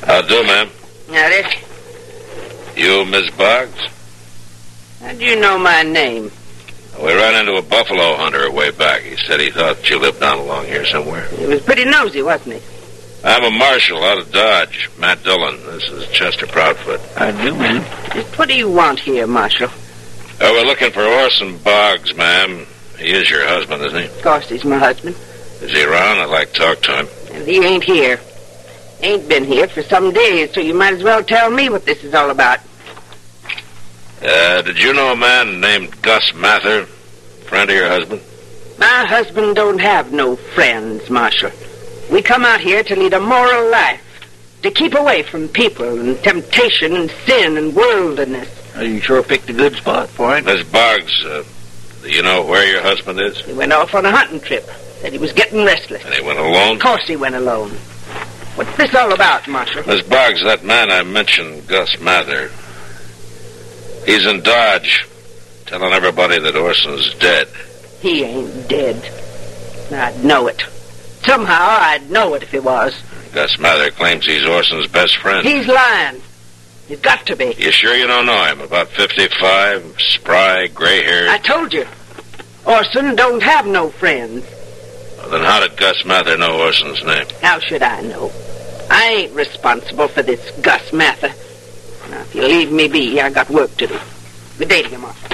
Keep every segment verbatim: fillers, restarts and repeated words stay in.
How do, ma'am? Howdy. You, Miss Boggs? How do you know my name? We ran into a buffalo hunter way back. He said he thought you lived down along here somewhere. He was pretty nosy, wasn't he? I'm a marshal out of Dodge, Matt Dillon. This is Chester Proudfoot. I do, ma'am. Just what do you want here, Marshal? Oh, we're looking for Orson Boggs, ma'am. He is your husband, isn't he? Of course he's my husband. Is he around? I'd like to talk to him. And he ain't here. Ain't been here for some days, so you might as well tell me what this is all about. Uh, did you know a man named Gus Mather? Friend of your husband? My husband don't have no friends, Marshal. We come out here to lead a moral life, to keep away from people and temptation and sin and worldliness. Oh, you sure picked a good spot for it. Miss Boggs, uh, do you know where your husband is? He went off on a hunting trip. Said he was getting restless. And he went alone? Of course he went alone. What's this all about, Marshal? Miss Boggs, that man I mentioned, Gus Mather, he's in Dodge, telling everybody that Orson's dead. He ain't dead. I'd know it. Somehow I'd know it if he was. Gus Mather claims he's Orson's best friend. He's lying. He's got to be. You sure you don't know him? About fifty-five, spry, gray-haired? I told you. Orson don't have no friends. Well, then how did Gus Mather know Orson's name? How should I know? I ain't responsible for this Gus Mather. Now, if you leave me be, I got work to do. Good day to you, Marshal.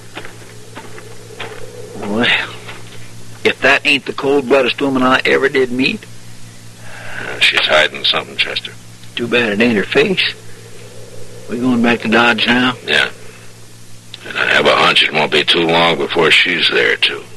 Well, if that ain't the cold-bloodedest woman I ever did meet. Uh, she's hiding something, Chester. Too bad it ain't her face. We going back to Dodge now? Yeah. And I have a hunch it won't be too long before she's there, too.